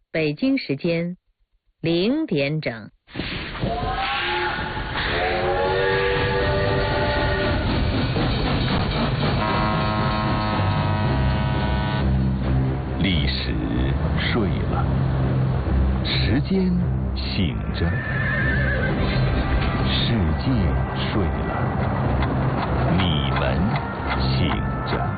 北京时间0点整。 历史睡了，时间醒着，世界睡了，你们醒着。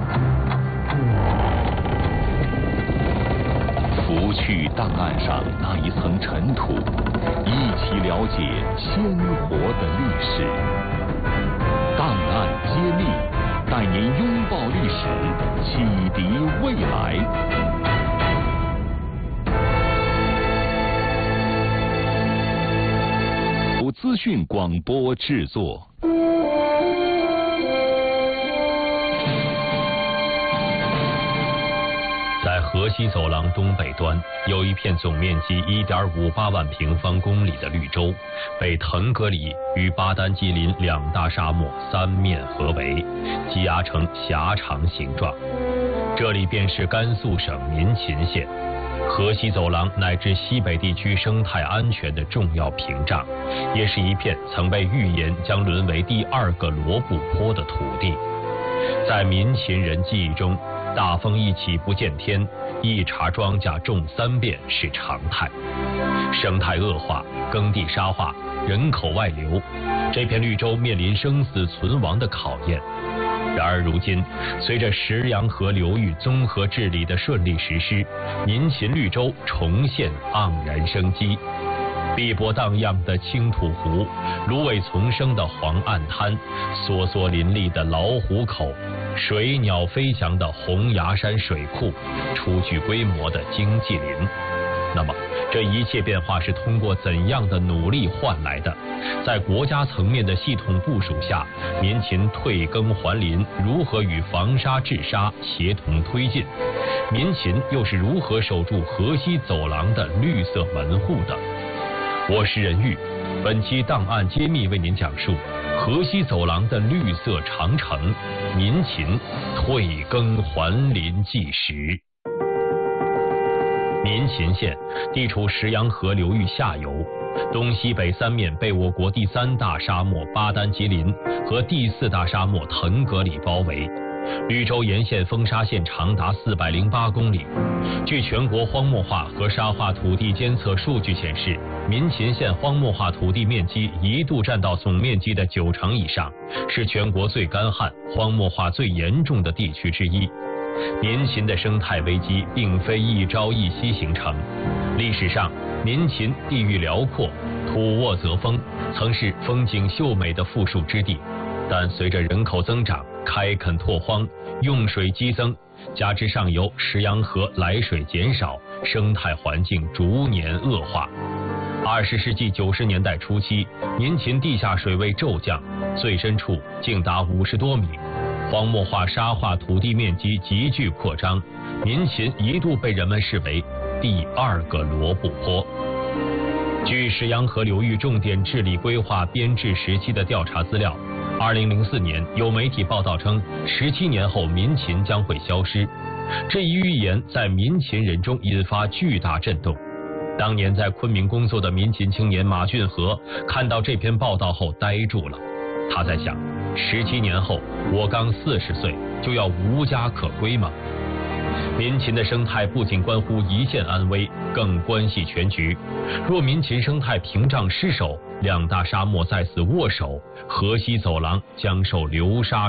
拂去档案上那一层尘土，一起了解鲜活的历史。档案揭秘，带您拥抱历史，启迪未来。由资讯广播制作。 在河西走廊东北端，有一片总面积1.58万平方公里的绿洲，被腾格里与巴丹基林两大沙漠三面合围，积压成狭长形状。这里便是甘肃省民勤县，河西走廊乃至西北地区生态安全的重要屏障，也是一片曾被预言将沦为第2个罗布泊的土地。在民勤人记忆中，大风一起不见天，一茬庄稼种3遍是常态。生态恶化，耕地沙化，人口外流，这片绿洲面临生死存亡的考验。然而如今，随着石羊河流域综合治理的顺利实施，民勤绿洲重现盎然生机。碧波荡漾的青土湖，芦苇丛生的黄岸滩，梭梭林立的老虎口，水鸟飞翔的红崖山水库，初具规模的经济林。那么，这一切变化是通过怎样的努力换来的？在国家层面的系统部署下，民勤退耕还林如何与防沙治沙协同推进？民勤又是如何守住河西走廊的绿色门户的？我是任玉，本期档案揭秘为您讲述河西走廊的绿色长城，民勤退耕还林纪实。民勤县地处石羊河流域下游，东西北3面被我国第3大沙漠巴丹吉林和第4大沙漠腾格里包围。绿洲沿线风沙线长达408公里。据全国荒漠化和沙化土地监测数据显示，民勤县荒漠化土地面积一度占到总面积的90%以上，是全国最干旱、荒漠化最严重的地区之一。民勤的生态危机并非一朝一夕形成，历史上民勤地域辽阔，土沃泽丰，曾是风景秀美的富庶之地。但随着人口增长，开垦拓荒，用水激增，加之上游石羊河来水减少，生态环境逐年恶化。20世纪90年代初期，民勤地下水位骤降，最深处竟达50多米，荒漠化沙化土地面积急剧扩张，民勤一度被人们视为第2个罗布泊。据石羊河流域重点治理规划编制时期的调查资料，2004年有媒体报道称，17年后民勤将会消失。这一预言在民勤人中引发巨大震动。当年在昆明工作的民勤青年马俊和看到这篇报道后呆住了。他在想，17年后我刚40岁，就要无家可归吗？民勤的生态不仅关乎一线安危，更关系全局。若民勤生态屏障失守，2大沙漠在此握手，河西走廊将受流沙